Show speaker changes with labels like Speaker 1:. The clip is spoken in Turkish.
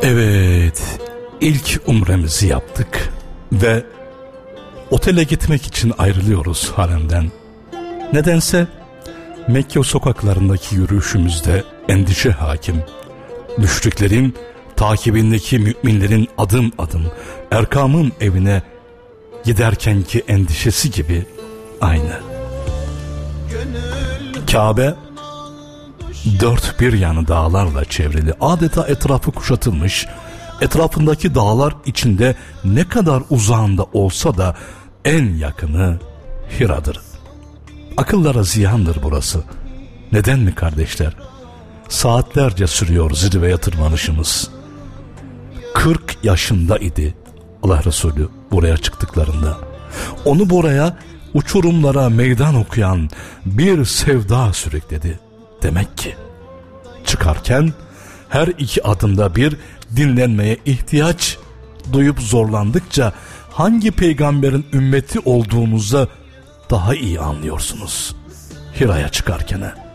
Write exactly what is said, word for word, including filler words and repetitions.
Speaker 1: Evet, ilk umremizi yaptık ve otele gitmek için ayrılıyoruz haremden. Nedense Mekke sokaklarındaki yürüyüşümüzde endişe hakim. Müşriklerin takibindeki müminlerin adım adım Erkam'ın evine giderkenki endişesi gibi aynı. Kabe dört bir yanı dağlarla çevrili, adeta etrafı kuşatılmış. Etrafındaki dağlar içinde ne kadar uzağında olsa da en yakını Hira'dır. Akıllara ziyandır burası. Neden mi kardeşler? Saatlerce sürüyor zirveye tırmanışımız. kırk yaşında idi Allah Resulü buraya çıktıklarında. Onu buraya, uçurumlara meydan okuyan bir sevda sürükledi. Demek ki çıkarken her iki adımda bir dinlenmeye ihtiyaç duyup zorlandıkça hangi peygamberin ümmeti olduğunuzu daha iyi anlıyorsunuz. Hira'ya çıkarken